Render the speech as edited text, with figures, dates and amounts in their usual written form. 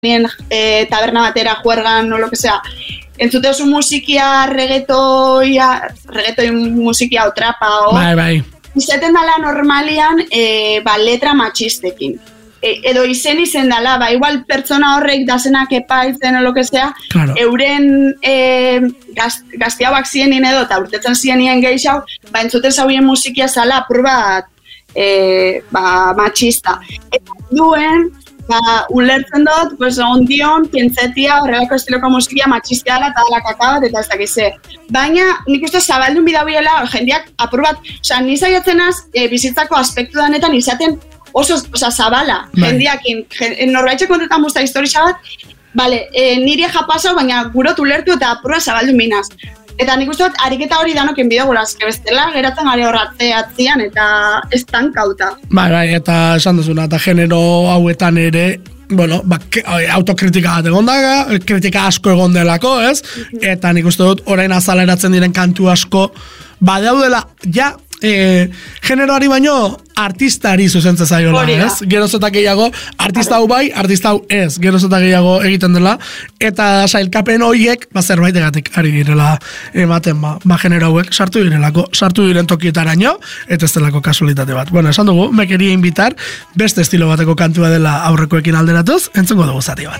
taberna batera juergan, no lo que sea, entzute oso musikia reggaetoi musikia o trapa, o... Bai. Izaten dala normalian, letra matxistekin. Edo izen dala, igual pertsona horrek dazenak epaitzen o lo que sea, claro. Euren gaztiauak zienien edo, eta urtetzen zienien gehiago, entzuten zauien musikia zala apur bat matxista. Eta duen, ulertzen dut, pues, ondion, pentsetia, horrelako estiloko musikia matxistia dela eta dela kakabat, eta ez dakize. Baina, nik uste zabaldun bidabiela, jendeak apur bat, ni zaiatzenaz, bizitzako aspektu danetan izaten oso zabala, jendeakin, norbaitxe kontetan musta historia bat, niri japasau, baina gurot ulertu eta apur bat zabaldun binaz. Eta nik uste dut, ariketa hori danoken bideo bestela, geratzen gari horratzeatzian eta estankauta. Bai, eta esan duzuna, eta genero hauetan ere, autokritika bat egon daga, kritika asko egon delako, ez? Eta nik uste dut, orain azaleratzen diren kantu asko, badaudela, generoari baino artistari zuzentzen zaiola, ez? Geroz eta gehiago, artista hau bai, artista hau ez, geroz eta gehiago egiten dela, eta sailkapen horiek, zerbaitegatik ari direla ematen, genero hauek, sartu diren tokietaraino, eta ez delako kasualitate bat. Bueno, esan dugu, me quería invitar, beste estilo bateko kantua dela aurrekoekin alderatuz, entzungo dugu zati bat.